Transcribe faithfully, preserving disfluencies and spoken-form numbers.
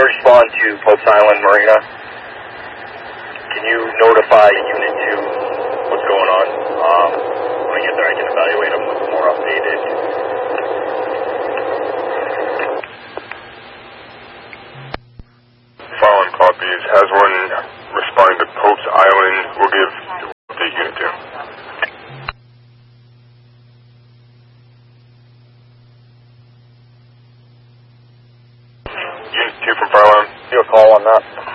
respond to Pope's Island Marina? Can you notify Unit two what's going on? Um, when I get there, I can evaluate them with more updated. Following copies. Has one responding to Pope's Island. We'll give update Unit two. Unit two from Fire Alarm. Do a call on that.